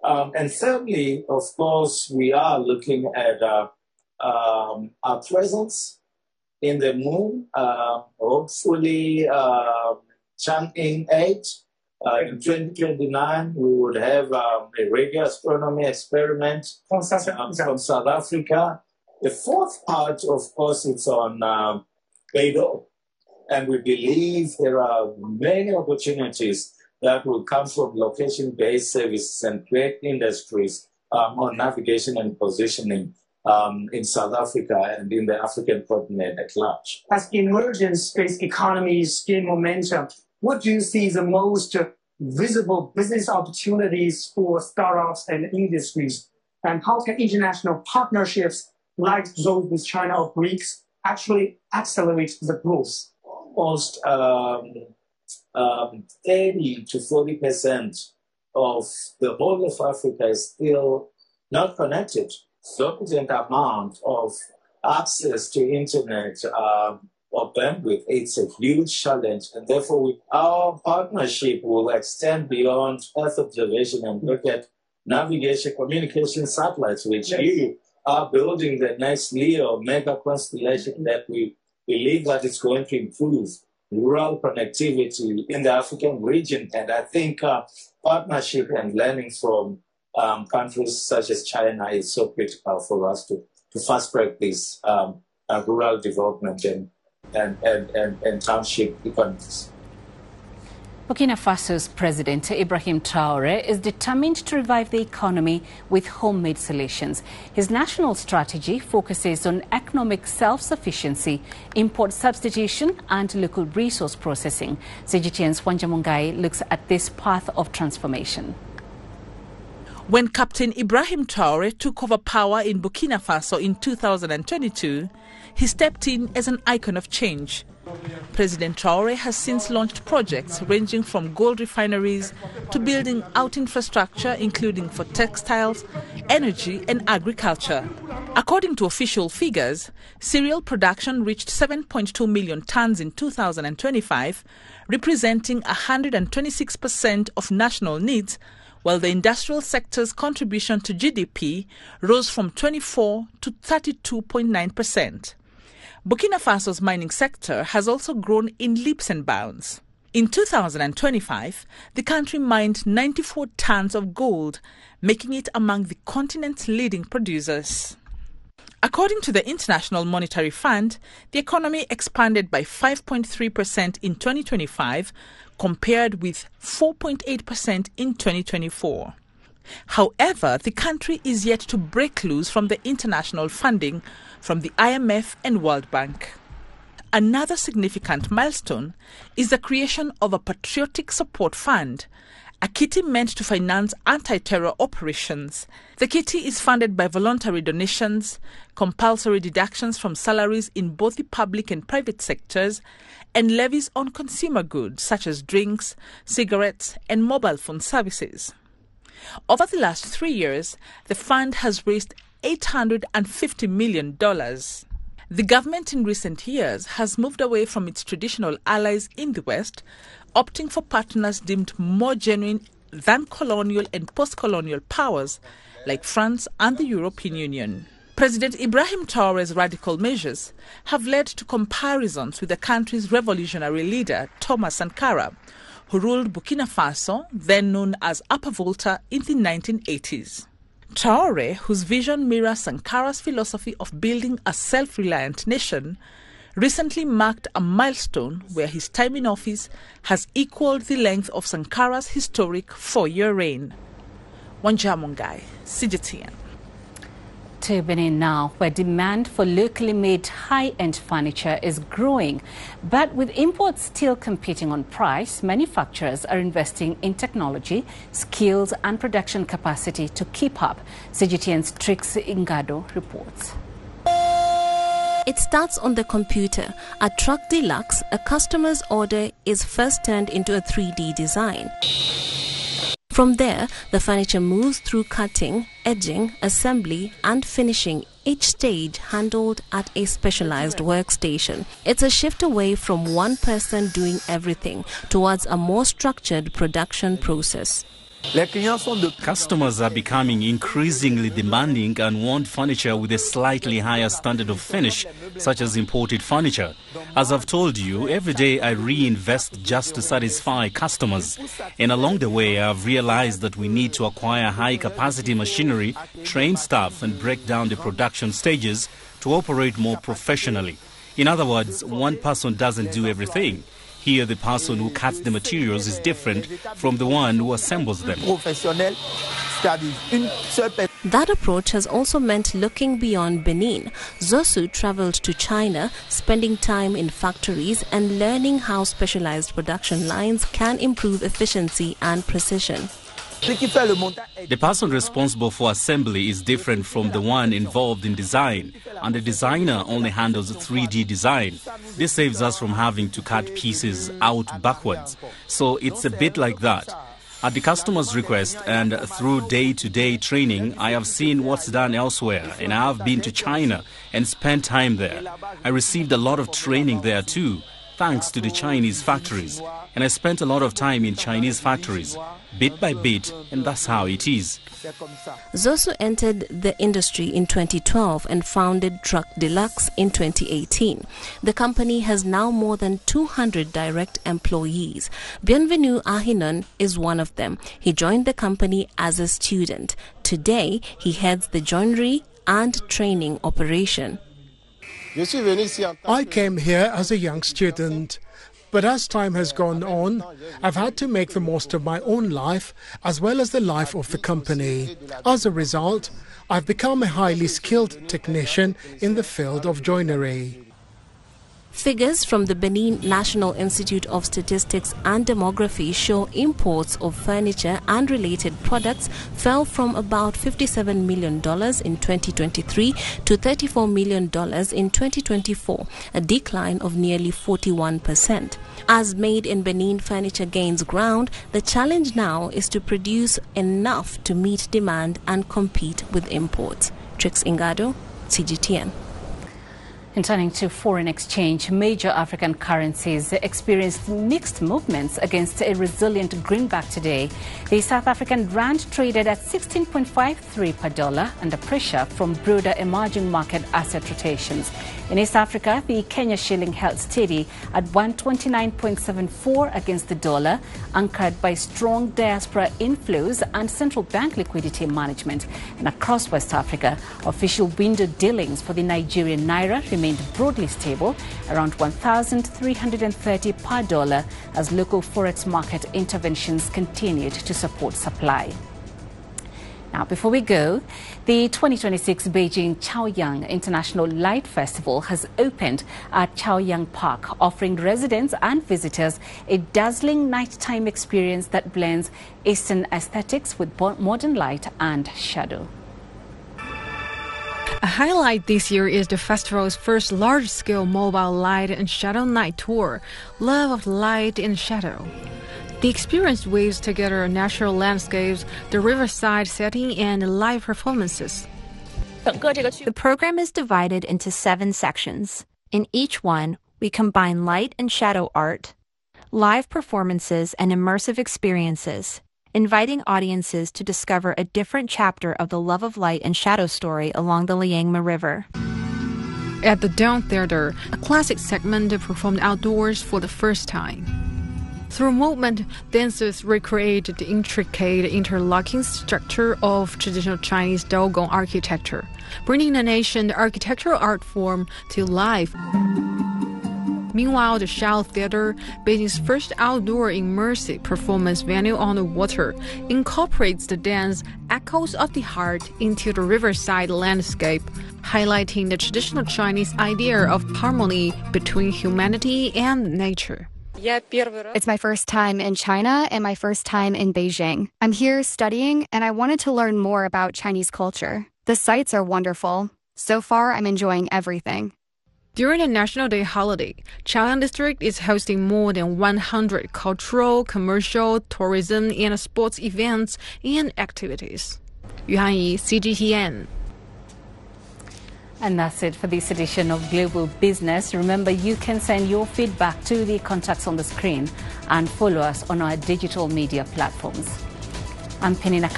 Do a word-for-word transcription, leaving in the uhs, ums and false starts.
Um, and thirdly, of course, we are looking at uh, um, our presence in the moon, uh, hopefully uh, Chang'e eight. Uh, in twenty twenty-nine, we would have um, a radio astronomy experiment from South, um, from South Africa. The fourth part, of course, it's on um, Beidou. And we believe there are many opportunities that will come from location-based services and create industries um, on navigation and positioning um, in South Africa and in the African continent at large. As emerging space economies gain momentum, what do you see the most visible business opportunities for startups and industries? And how can international partnerships like those with China or BRICS actually accelerate the growth? Almost um, um, thirty to forty percent of the whole of Africa is still not connected. Sufficient amount of access to internet uh, or bandwidth, it's a huge challenge. And therefore, we, our partnership will extend beyond Earth observation and look at navigation, communication satellites, which yes. you are building the next LEO mega constellation that we believe that it's going to improve rural connectivity in the African region. And I think uh, partnership and learning from um, countries such as China is so critical for us to, to fast-track this um, uh, rural development and, and, and, and, and township economies. Burkina Faso's President Ibrahim Traoré is determined to revive the economy with homemade solutions. His national strategy focuses on economic self-sufficiency, import substitution and local resource processing. C G T N's Wanja Mungai looks at this path of transformation. When Captain Ibrahim Traoré took over power in Burkina Faso in two thousand twenty-two, he stepped in as an icon of change. President Traoré has since launched projects ranging from gold refineries to building out infrastructure, including for textiles, energy and agriculture. According to official figures, cereal production reached seven point two million tons in two thousand twenty-five, representing one hundred twenty-six percent of national needs, while the industrial sector's contribution to G D P rose from twenty-four to thirty-two point nine percent. Burkina Faso's mining sector has also grown in leaps and bounds. In two thousand twenty-five, the country mined ninety-four tons of gold, making it among the continent's leading producers. According to the International Monetary Fund, the economy expanded by five point three percent in twenty twenty-five, compared with four point eight percent in twenty twenty-four. However, the country is yet to break loose from the international funding from the I M F and World Bank. Another significant milestone is the creation of a Patriotic Support Fund, a kitty meant to finance anti-terror operations. The kitty is funded by voluntary donations, compulsory deductions from salaries in both the public and private sectors, and levies on consumer goods such as drinks, cigarettes, and mobile phone services. Over the last three years, the fund has raised eight hundred fifty million dollars. The government in recent years has moved away from its traditional allies in the West, opting for partners deemed more genuine than colonial and post-colonial powers like France and the European Union. President Ibrahim Traoré's radical measures have led to comparisons with the country's revolutionary leader, Thomas Sankara, who ruled Burkina Faso, then known as Upper Volta, in the nineteen eighties. Traoré, whose vision mirrors Sankara's philosophy of building a self-reliant nation, recently marked a milestone where his time in office has equaled the length of Sankara's historic four-year reign. Wanja Mungai, C G T N. To Benin now, where demand for locally made high-end furniture is growing. But with imports still competing on price, manufacturers are investing in technology, skills and production capacity to keep up. C G T N's Trix Ingado reports. It starts on the computer. At Truck Deluxe, a customer's order is first turned into a three D design. From there, the furniture moves through cutting, edging, assembly, and finishing, each stage handled at a specialized workstation. It's a shift away from one person doing everything towards a more structured production process. Customers are becoming increasingly demanding and want furniture with a slightly higher standard of finish, such as imported furniture. As I've told you, every day I reinvest just to satisfy customers. And along the way, I've realized that we need to acquire high-capacity machinery, train staff, and break down the production stages to operate more professionally. In other words, one person doesn't do everything. Here, the person who cuts the materials is different from the one who assembles them. That approach has also meant looking beyond Benin. Zosu traveled to China, spending time in factories and learning how specialized production lines can improve efficiency and precision. The person responsible for assembly is different from the one involved in design, and the designer only handles three D design. This saves us from having to cut pieces out backwards. So it's a bit like that. At the customer's request and through day-to-day training, I have seen what's done elsewhere, and I have been to China and spent time there. I received a lot of training there too, thanks to the Chinese factories. And I spent a lot of time in Chinese factories, bit by bit, and that's how it is. Zosu entered the industry in twenty twelve and founded Truck Deluxe in twenty eighteen. The company has now more than two hundred direct employees. Bienvenu Ahinon is one of them. He joined the company as a student. Today, he heads the joinery and training operation. I came here as a young student, but as time has gone on, I've had to make the most of my own life as well as the life of the company. As a result, I've become a highly skilled technician in the field of joinery. Figures from the Benin National Institute of Statistics and Demography show imports of furniture and related products fell from about fifty-seven million dollars in twenty twenty-three to thirty-four million dollars in twenty twenty-four, a decline of nearly forty-one percent. As Made in Benin furniture gains ground, the challenge now is to produce enough to meet demand and compete with imports. Trix Ingado, C G T N. And turning to foreign exchange, major African currencies experienced mixed movements against a resilient greenback today. The South African rand traded at sixteen point five three per dollar under pressure from broader emerging market asset rotations. In East Africa, the Kenya shilling held steady at one twenty-nine point seven four against the dollar, anchored by strong diaspora inflows and central bank liquidity management. And across West Africa, official window dealings for the Nigerian naira remained broadly stable, around one thousand three hundred thirty per dollar, as local forex market interventions continued to support supply. Now, before we go, the twenty twenty-six Beijing Chaoyang International Light Festival has opened at Chaoyang Park, offering residents and visitors a dazzling nighttime experience that blends Eastern aesthetics with modern light and shadow. A highlight this year is the festival's first large-scale mobile light and shadow night tour, Love of Light and Shadow. The experience weaves together natural landscapes, the riverside setting, and live performances. The program is divided into seven sections. In each one, we combine light and shadow art, live performances, and immersive experiences, inviting audiences to discover a different chapter of the Love of Light and Shadow story along the Liangma River. At the Dawn Theater, a classic segment performed outdoors for the first time. Through movement, dancers recreate the intricate interlocking structure of traditional Chinese Dogon architecture, bringing an ancient architectural art form to life. Meanwhile, the Shao Theater, Beijing's first outdoor immersive performance venue on the water, incorporates the dance Echoes of the Heart into the riverside landscape, highlighting the traditional Chinese idea of harmony between humanity and nature. It's my first time in China and my first time in Beijing. I'm here studying and I wanted to learn more about Chinese culture. The sights are wonderful. So far, I'm enjoying everything. During the National Day holiday, Chaoyang District is hosting more than one hundred cultural, commercial, tourism, and sports events and activities. Yu Hanyi, C G T N. And that's it for this edition of Global Business. Remember, you can send your feedback to the contacts on the screen and follow us on our digital media platforms. I'm Penina